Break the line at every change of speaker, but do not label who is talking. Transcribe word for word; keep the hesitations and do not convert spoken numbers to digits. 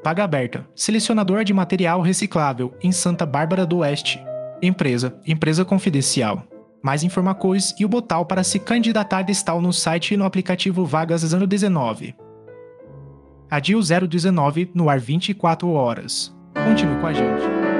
Paga aberta. Selecionador de material reciclável em Santa Bárbara do Oeste. Empresa. Empresa confidencial. Mais informações e o botão para se candidatar estão no site e no aplicativo Vagas zero dezenove. A D I U zero dezenove no ar vinte e quatro horas. Continue com a gente.